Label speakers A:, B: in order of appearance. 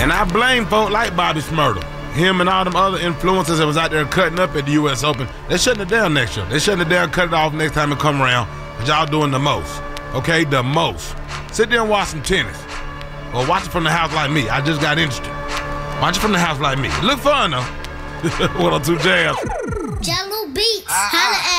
A: And I blame folk like Bobby Shmurda. Him and all them other influencers that was out there cutting up at the U.S. Open. They're shutting it down next year. They're shutting it down, cut it off next time it come around. Because y'all doing the most. Okay, the most. Sit there and watch some tennis. Or watch it from the house like me. I just got interested. Watch it from the house like me. Look fun, though. 102 Jams.
B: Jello Beats. Holla at